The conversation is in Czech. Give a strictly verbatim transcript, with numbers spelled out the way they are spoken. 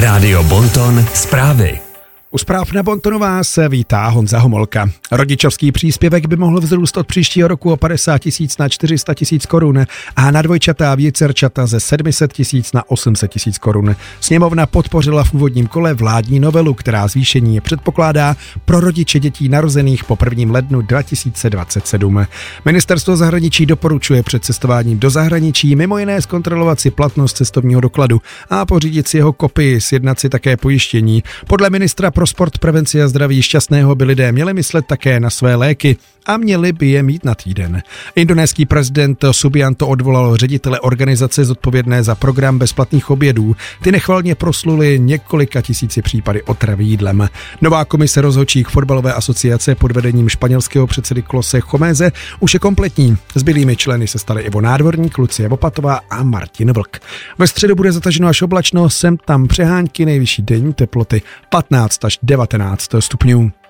Rádio Bonton zprávy. U zpráv na Bontonu vás vítá Honza Homolka. Rodičovský příspěvek by mohl vzrůst od příštího roku o padesát tisíc na čtyři sta tisíc korun a na dvojčata a vícerčata ze sedm set tisíc na osm set tisíc korun. Sněmovna podpořila v úvodním kole vládní novelu, která zvýšení předpokládá pro rodiče dětí narozených po prvním lednu dva tisíce dvacet sedm. Ministerstvo zahraničí doporučuje před cestováním do zahraničí mimo jiné zkontrolovat si platnost cestovního dokladu a pořídit si jeho kopii, sjednat si také pojištění. Podle ministra pro sport, prevenci a zdraví šťastného by lidé měli myslet také na své léky a měli by je mít na týden. Indonéský prezident Subianto odvolal ředitele organizace zodpovědné za program bezplatných obědů. Ty nechvalně prosluli několika tisíci případy otravy jídlem. Nová komise rozhodčích fotbalové asociace pod vedením španělského předsedy Klose Chomeze už je kompletní. Zbylými členy se stali Ivo Nádvorník, Lucie Vopatová a Martin Vlk. Ve středu bude zataženo až oblačno, sem tam přehánky, nejvyšší denní teploty patnáct až devatenáct stupňů.